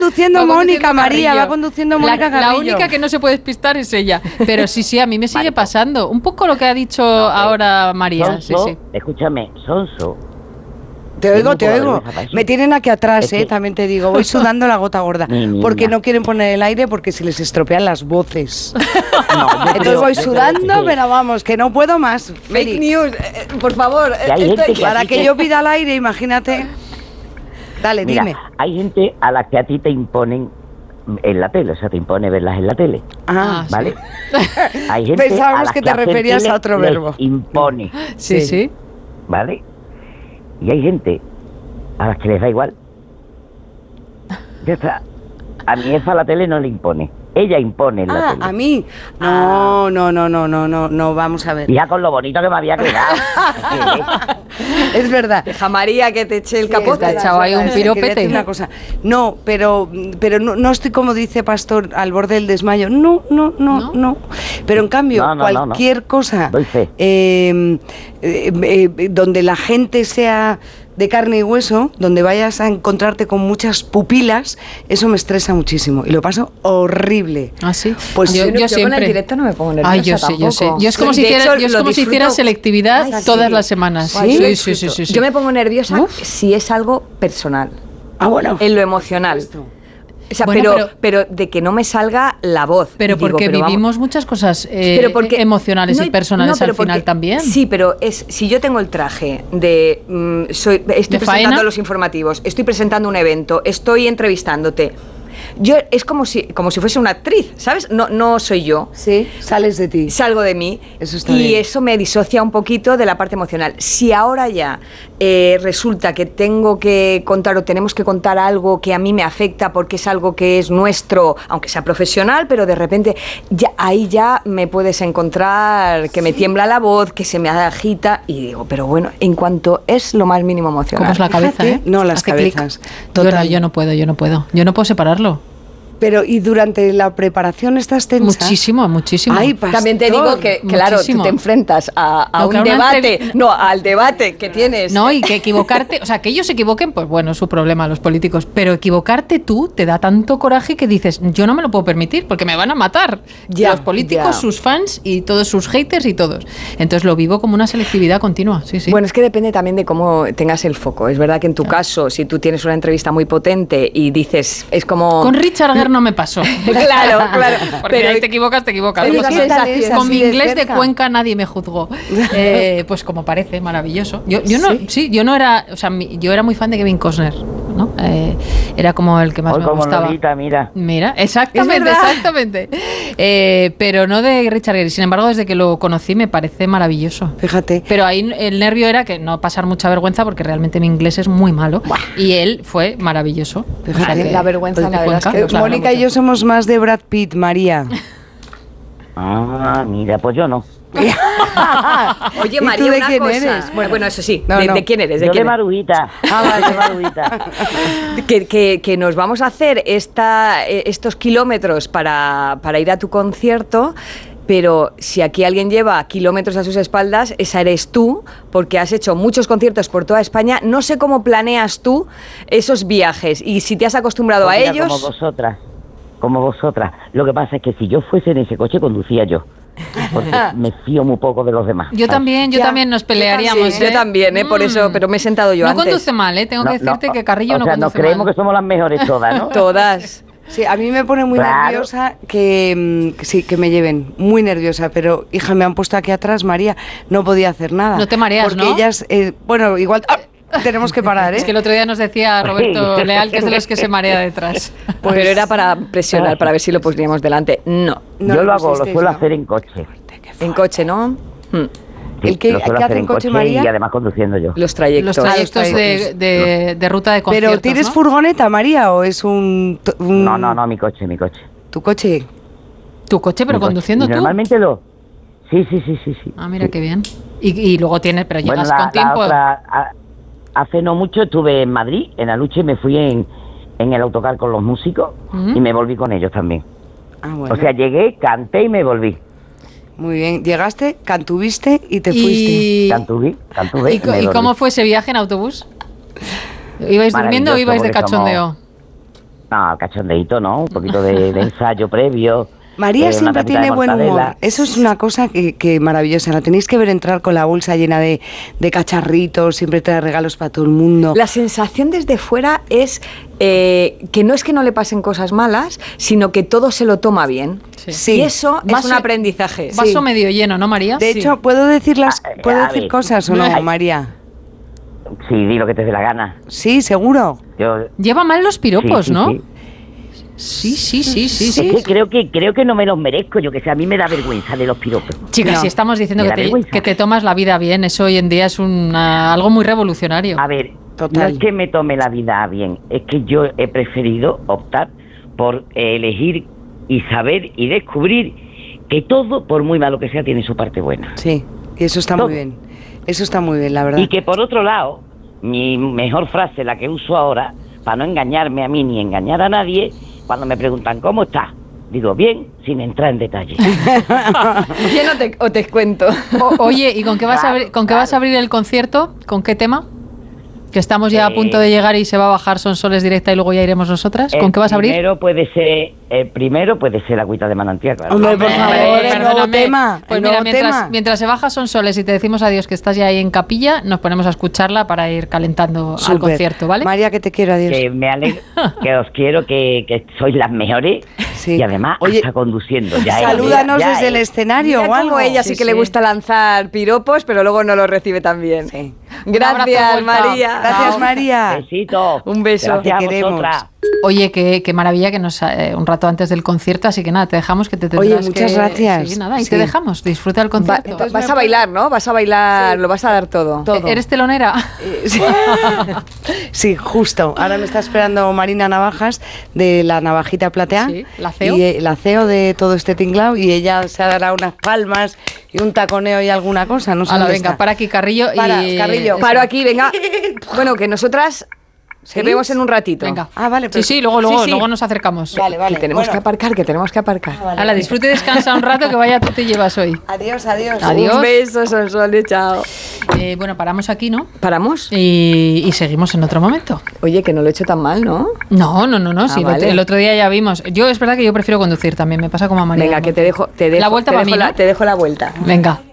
conduciendo Mónica, María, va conduciendo Mónica Carrillo. La única que no se puede despistar es ella. Pero sí, a mí me sigue pasando. Un poco lo que ha dicho ahora María. Sonso, sí. Escúchame, Sonso. Te oigo. Me tienen aquí atrás, también te digo. Voy sudando la gota gorda. Porque no quieren poner el aire porque se les estropean las voces. Entonces voy sudando, pero vamos, que no puedo más. Fake news, por favor. Para que yo pida el aire, imagínate. Dale, Mira, dime. Hay gente a la que a ti te imponen en la tele, o sea, te impone verlas en la tele. ¿Vale? Sí. Hay gente Pensábamos a la que te referías a otro verbo. Impone. Sí. ¿Vale? Y hay gente a las que les da igual. Ya está. A mi jefa la tele no le impone. Ella impone en la tele. ¿A mí? No, vamos a ver. Ya con lo bonito que me había quedado. Es verdad. Deja María que te eche el capote. Te ha echado ahí un piropete. Una cosa. No, pero no estoy, como dice Pastor, al borde del desmayo. No. Pero en cambio, cualquier cosa donde la gente sea de carne y hueso, donde vayas a encontrarte con muchas pupilas, eso me estresa muchísimo y lo paso horrible. ¿Ah, sí? Pues yo siempre con el directo no me pongo nerviosa yo tampoco. sé. Yo es como si hiciera selectividad todas las semanas. Sí. Yo me pongo nerviosa si es algo personal. Bueno. En lo emocional. O sea, pero de que no me salga la voz. Pero porque vivimos muchas cosas emocionales y personales al final también. Sí, pero si yo tengo el traje de... estoy presentando los informativos, estoy presentando un evento, estoy entrevistándote... es como si fuese una actriz, ¿sabes? No soy yo. Sí, sales de ti. Salgo de mí. Eso está bien. Eso me disocia un poquito de la parte emocional. Si ahora ya resulta que tengo que contar o tenemos que contar algo que a mí me afecta porque es algo que es nuestro, aunque sea profesional, pero de repente ahí ya me puedes encontrar que me tiembla la voz, que se me agita y digo, pero bueno, en cuanto es lo más mínimo emocional. ¿Cómo es la cabeza, No, las cabezas. Yo no puedo separarlo. Pero, ¿y durante la preparación estás tensa? Muchísimo. Ay, Pastor. También te digo que, claro, tú te enfrentas a un debate, al debate que tienes. No, y que equivocarte, o sea, que ellos se equivoquen, pues bueno, es su problema, los políticos, pero equivocarte tú te da tanto coraje que dices, yo no me lo puedo permitir porque me van a matar. Los políticos, sus fans y todos sus haters y todos. Entonces lo vivo como una selectividad continua, sí. Bueno, es que depende también de cómo tengas el foco. Es verdad que en tu caso, si tú tienes una entrevista muy potente y dices, es como... Con Richard Gere no me pasó. Claro. Porque pero ahí te equivocas. Con mi inglés de Cuenca nadie me juzgó. Pues como parece, maravilloso. Yo no era, o sea, yo era muy fan de Kevin Costner, ¿no? Era como el que más me gustaba. Lolita, mira, exactamente. Pero no de Richard Gere. Sin embargo, desde que lo conocí me parece maravilloso. Fíjate. Pero ahí el nervio era que no pasar mucha vergüenza porque realmente mi inglés es muy malo. Y él fue maravilloso. Fíjate. O sea, la vergüenza, la verdad es que Mónica y yo somos más de Brad Pitt, María. Mira, pues yo no. Oye, María, ¿tú de una quién cosa. eres? Bueno, eso sí. ¿De quién eres? Yo de Marujita. De Marujita. Que nos vamos a hacer estos kilómetros para ir a tu concierto. Pero si aquí alguien lleva kilómetros a sus espaldas, esa eres tú, porque has hecho muchos conciertos por toda España. No sé cómo planeas tú esos viajes y si te has acostumbrado a ellos. Como vosotras. Lo que pasa es que si yo fuese en ese coche, conducía yo. Porque me fío muy poco de los demás. Yo también nos pelearíamos. Yo también, por eso, pero me he sentado yo antes. No conduce mal, tengo que decirte que Carrillo no conduce mal. Nos creemos que somos las mejores todas, ¿no? Todas. Sí, a mí me pone muy nerviosa que me lleven, muy nerviosa, pero hija, me han puesto aquí atrás, María, no podía hacer nada. No te mareas, porque ¿no? Ellas, bueno, igual tenemos que parar, ¿eh? Es que el otro día nos decía Roberto Leal que es de los que se marea detrás. Pues, pero era para presionar, para ver si lo poníamos delante. No. Yo lo suelo hacer en coche. En coche, ¿no? Sí, ¿qué hace en coche, María? Y además conduciendo yo. Los trayectos de ruta de conciertos. ¿Pero tienes furgoneta, María, o es un...? No, mi coche. ¿Tu coche? ¿Tu coche, pero conduciendo tú? Normalmente Sí. Ah, mira qué bien. Y luego tienes, pero llegas con tiempo. Hace no mucho estuve en Madrid, en Aluche, y me fui en el autocar con los músicos y me volví con ellos también. Bueno. O sea, llegué, canté y me volví. Muy bien, llegaste, cantuviste y te fuiste. Cantuve. ¿Y cómo fue ese viaje en autobús? ¿Ibais durmiendo o ibais de cachondeo? No, cachondeíto, ¿no? Un poquito de ensayo previo. María siempre tiene buen humor. Eso es una cosa que maravillosa. La tenéis que ver entrar con la bolsa llena de cacharritos, siempre trae regalos para todo el mundo. La sensación desde fuera es que no es que no le pasen cosas malas, sino que todo se lo toma bien. Sí. Y eso es un aprendizaje. Vaso medio lleno, ¿no, María? De hecho, ¿puedo decir cosas o no, María? Sí, di lo que te dé la gana. Sí, seguro. Lleva mal los piropos, sí, ¿no? Sí. Sí. Es que creo que no me los merezco, yo que sé, a mí me da vergüenza de los piropos. Chicas, si estamos diciendo que te tomas la vida bien, eso hoy en día es algo muy revolucionario. A ver, total. No es que me tome la vida bien, es que yo he preferido optar por elegir y saber y descubrir que todo, por muy malo que sea, tiene su parte buena. Sí, y eso está muy bien. Eso está muy bien, la verdad. Y que por otro lado, mi mejor frase, la que uso ahora, para no engañarme a mí ni engañar a nadie, cuando me preguntan ¿cómo estás? Digo, bien, sin entrar en detalle. Bien o te cuento. Oye, ¿y con qué vas a abrir el concierto? ¿Con qué tema? Que estamos ya a punto de llegar y se va a bajar Sonsoles directa y luego ya iremos nosotras. ¿Con qué vas a abrir? Primero puede ser Agüita de Manantial, claro. Hombre, por favor, el nuevo tema. Pues mira, mientras se baja Sonsoles y te decimos adiós, que estás ya ahí en capilla, nos ponemos a escucharla para ir calentando al concierto, ¿vale? María, que te quiero, adiós. Que me alegro, que os quiero, que sois las mejores. Sí. Y además, hasta conduciendo. Salúdanos desde el escenario o algo. Ella sí que le gusta lanzar piropos, pero luego no los recibe tan bien. Sí. Gracias, María. Gracias, María. Besito. Un beso. Gracias, te queremos. Oye, qué maravilla que nos un rato antes del concierto, así que nada, te dejamos que te tendrás. Oye, muchas gracias. Sí, nada, y te dejamos, disfruta el concierto. Vas a bailar, ¿no? Vas a bailar, lo vas a dar todo. ¿Eres telonera? Sí, justo. Ahora me está esperando Marina Navajas de la Navajita Platea. Sí, la CEO. Y la CEO de todo este tinglao, y ella se dará unas palmas y un taconeo y alguna cosa, no sé. Venga, para aquí, Carrillo. Carrillo. Paro aquí, venga. Bueno, que nosotras te vemos en un ratito. Venga. Vale. Pero... Sí, luego nos acercamos. Vale. Que tenemos que aparcar. Vale. Hala, disfrute y descansa un rato, que vaya tú te llevas hoy. Adiós. Un beso, Sonsoles, chao. Bueno, paramos aquí, ¿no? ¿Paramos? Y seguimos en otro momento. Oye, que no lo he hecho tan mal, ¿no? No. Sí, vale. El otro día ya vimos. Es verdad que yo prefiero conducir también, me pasa como a María. Venga, que te dejo la vuelta para mí, ¿no? Te dejo la vuelta. Venga.